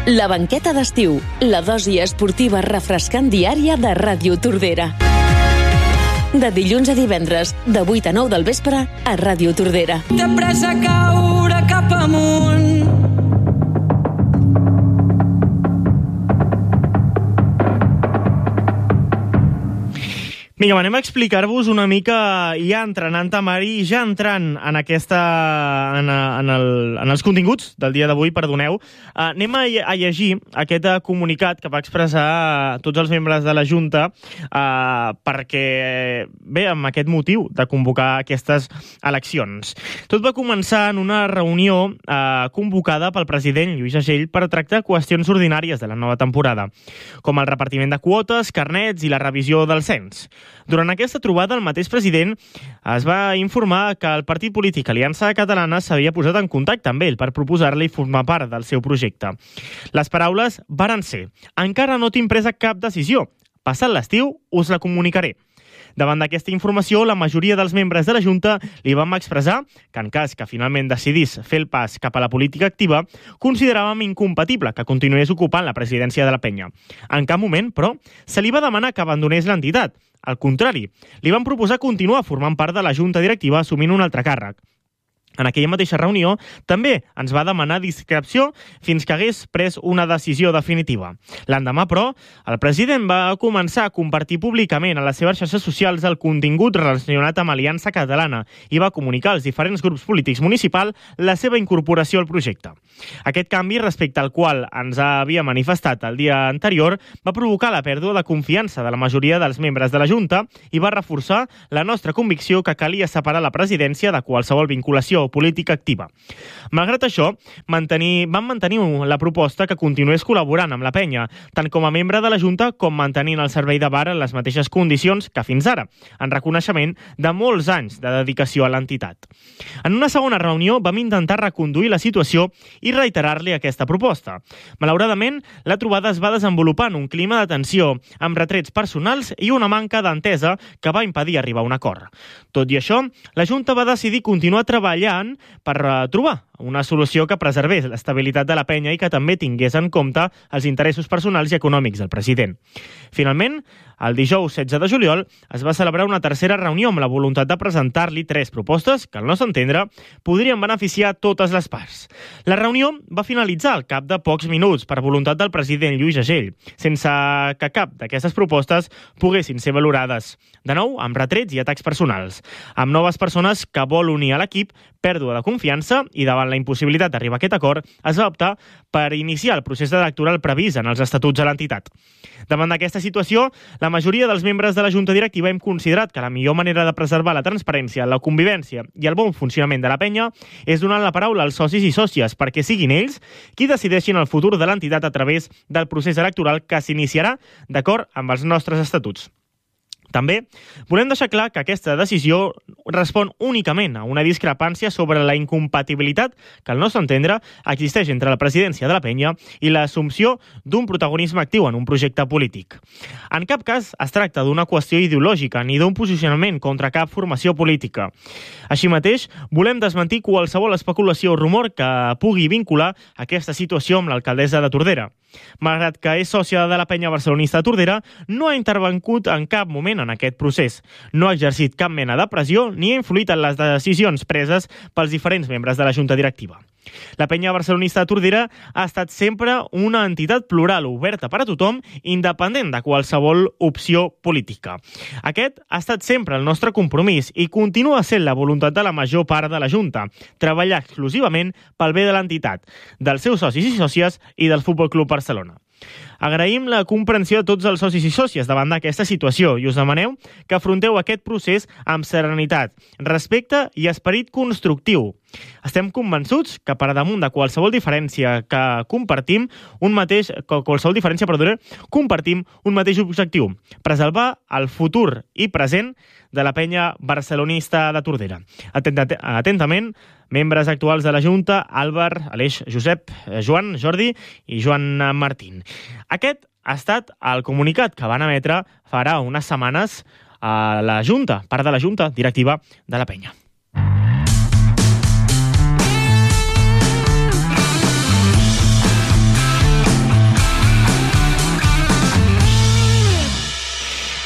La banqueta d'estiu, la dosi esportiva refrescant diària de Ràdio Tordera. De dilluns a divendres, de 8 a 9 del vespre, a Ràdio Tordera. De pressa a caure cap amunt. Vinga, anem a explicar-vos una mica, ja entrenant temari, ja entrant en els continguts del dia d'avui, perdoneu. Anem a llegir aquest comunicat que va expressar tots els membres de la Junta perquè, bé, amb aquest motiu de convocar aquestes eleccions. Tot va començar en una reunió convocada pel president Lluís Agell per tractar qüestions ordinàries de la nova temporada, com el repartiment de quotes, carnets i la revisió del cens. Durant aquesta trobada, el mateix president es va informar que el partit polític Aliança Catalana s'havia posat en contacte amb ell per proposar-li formar part del seu projecte. Les paraules varen ser: encara no tinc presa cap decisió. Passat l'estiu us la comunicaré. Davant d'aquesta informació, la majoria dels membres de la Junta li vam expressar que, en cas que finalment decidís fer el pas cap a la política activa, consideràvem incompatible que continués ocupant la presidència de la penya. En cap moment, però, se li va demanar que abandonés l'entitat. Al contrari, li van proposar continuar formant part de la Junta directiva assumint un altre càrrec. En aquella mateixa reunió, també ens va demanar discreció fins que hagués pres una decisió definitiva. L'endemà, però, el president va començar a compartir públicament a les seves xarxes socials el contingut relacionat amb Aliança Catalana i va comunicar als diferents grups polítics municipals la seva incorporació al projecte. Aquest canvi, respecte al qual ens havia manifestat el dia anterior, va provocar la pèrdua de confiança de la majoria dels membres de la Junta i va reforçar la nostra convicció que calia separar la presidència de qualsevol vinculació política activa. Malgrat això, vam mantenir la proposta que continués col·laborant amb la penya, tant com a membre de la Junta com mantenint el servei de bar en les mateixes condicions que fins ara, en reconeixement de molts anys de dedicació a l'entitat. En una segona reunió vam intentar reconduir la situació i reiterar-li aquesta proposta. Malauradament, la trobada es va desenvolupar en un clima de tensió, amb retrets personals i una manca d'entesa que va impedir arribar a un acord. Tot i això, la Junta va decidir continuar treballant per trobar una solució que preservés l'estabilitat de la penya i que també tingués en compte els interessos personals i econòmics del president. Finalment, el dijous 16 de juliol es va celebrar una tercera reunió amb la voluntat de presentar-li 3 propostes que, al nostre entendre, podrien beneficiar totes les parts. La reunió va finalitzar al cap de pocs minuts per voluntat del president Lluís Agell, sense que cap d'aquestes propostes poguessin ser valorades. De nou, amb retrets i atacs personals, amb noves persones que vol unir a l'equip, pèrdua de confiança i davant la impossibilitat d'arribar a aquest acord, es va optar per iniciar el procés electoral previst en els estatuts de l'entitat. Davant d'aquesta situació, la majoria dels membres de la Junta Directiva hem considerat que la millor manera de preservar la transparència, la convivència i el bon funcionament de la penya és donant la paraula als socis i sòcies perquè siguin ells qui decideixin el futur de l'entitat a través del procés electoral que s'iniciarà d'acord amb els nostres estatuts. També volem deixar clar que aquesta decisió respon únicament a una discrepància sobre la incompatibilitat que, al nostre entendre, existeix entre la presidència de la penya i l'assumpció d'un protagonisme actiu en un projecte polític. En cap cas es tracta d'una qüestió ideològica ni d'un posicionament contra cap formació política. Així mateix, volem desmentir qualsevol especulació o rumor que pugui vincular aquesta situació amb l'alcaldessa de Tordera. Malgrat que és sòcia de la penya barcelonista de Tordera, no ha intervingut en cap moment en aquest procés. No ha exercit cap mena de pressió ni ha influït en les decisions preses pels diferents membres de la Junta Directiva. La penya barcelonista de Tordera ha estat sempre una entitat plural, oberta per a tothom, independent de qualsevol opció política. Aquest ha estat sempre el nostre compromís i continua sent la voluntat de la major part de la Junta, treballar exclusivament pel bé de l'entitat, dels seus socis i sòcies i del Futbol Club Barcelona. Agraïm la comprensió de tots els socis i sòcies davant d'aquesta situació i us demaneu que afronteu aquest procés amb serenitat, respecte i esperit constructiu. Estem convençuts que per damunt de qualsevol diferència que compartim un mateix objectiu, preservar el futur i present de la penya barcelonista de Tordera. Atentament, membres actuals de la Junta, Àlvar, Aleix, Josep, Joan, Jordi i Joan Martín. Aquest ha estat el comunicat que van emetre farà unes setmanes a la Junta, part de la Junta Directiva de la penya.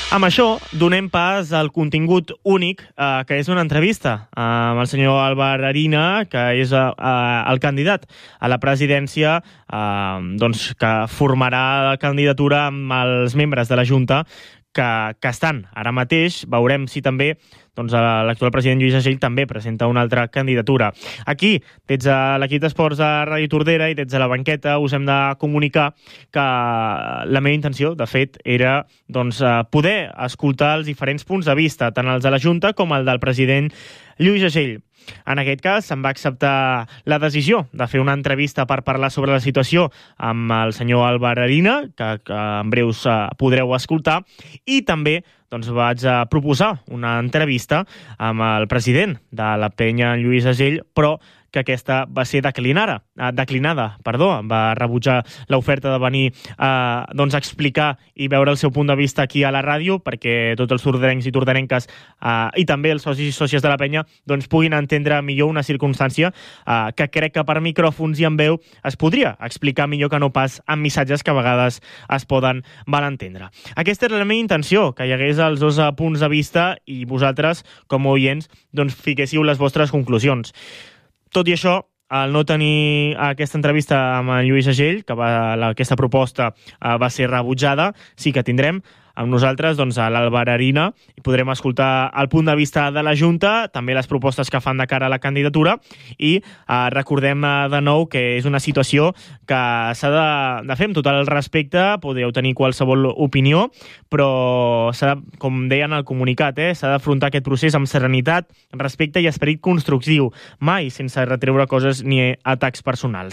Amb això donem pas al contingut únic, que és una entrevista amb el senyor Álvar Arina, que és el candidat a la presidència, que formarà la candidatura amb els membres de la Junta que estan ara mateix. Veurem si també l'actual president Lluís Agell també presenta una altra candidatura. Aquí, des de l'equip d'esports de Ràdio Tordera i des de la banqueta, us hem de comunicar que la meva intenció, de fet, era poder escoltar els diferents punts de vista, tant els de la Junta com el del president Lluís Agell. En aquest cas, se'm va acceptar la decisió de fer una entrevista per parlar sobre la situació amb el senyor Álvar Arina, que en breus podreu escoltar, i també vaig proposar una entrevista amb el president de la penya, Lluís Agell, però que aquesta va ser declinada. Va rebutjar l'oferta de venir a explicar i veure el seu punt de vista aquí a la ràdio, perquè tots els torderencs i torderenques i també els socis i sòcies de la penya puguin entendre millor una circumstància que crec que per micròfons i en veu es podria explicar millor que no pas amb missatges que a vegades es poden malentendre. Aquesta era la meva intenció, que hi hagués els dos punts de vista i vosaltres, com a oients, fiquéssiu les vostres conclusions. Tot i això, al no tenir aquesta entrevista amb en Lluís Agell, que aquesta proposta va ser rebutjada, sí que tindrem amb nosaltres a l'Álvar Arina i podrem escoltar el punt de vista de la Junta, també les propostes que fan de cara a la candidatura, i recordem de nou que és una situació que s'ha de fer amb tot el respecte. Podeu tenir qualsevol opinió, però com deia en el comunicat, s'ha d'afrontar aquest procés amb serenitat, respecte i esperit constructiu, mai sense retreure coses ni atacs personals.